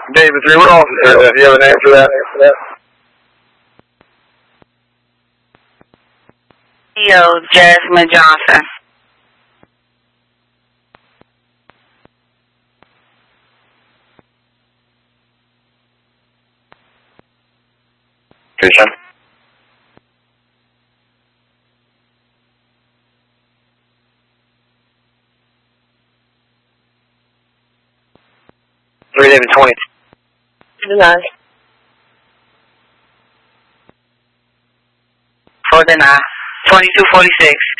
David 3, what officer? Do you have a name for that? CEO Jasmine Johnson. Christian? David 20. Deny. 49. 2246.